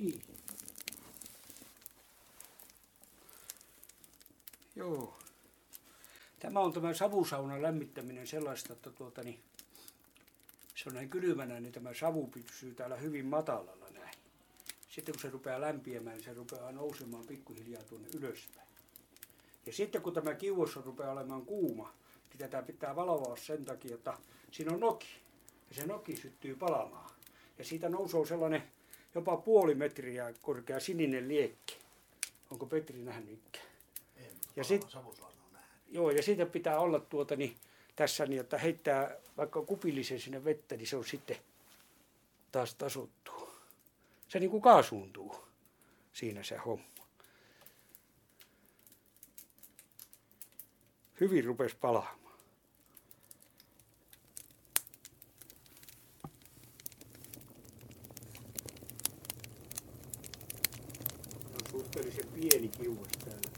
kiinni. Joo. Tämä on tämä savusaunan lämmittäminen sellaista, että se on näin kylmänä, niin tämä savu pysyy täällä hyvin matalalla näin. Sitten kun se rupeaa lämpiämään, niin se rupeaa nousemaan pikkuhiljaa tuonne ylöspäin. Ja sitten kun tämä kiuas rupeaa olemaan kuuma, niin tätä pitää valvoa sen takia, että siinä on noki. Ja se noki syttyy palamaan. Ja siitä nousee sellainen jopa 0,5 metriä korkea sininen liekki. Onko Petri nähnyt ikään? Ja joo, ja siitä pitää olla tässä niin, että heittää vaikka kupillisen sinne vettä, niin se on sitten taas tasottuu. Se niin kuin kaasuuntuu siinä se homma. Hyvin rupesi palaamaan. On suhteellisen pieni kiuas täällä.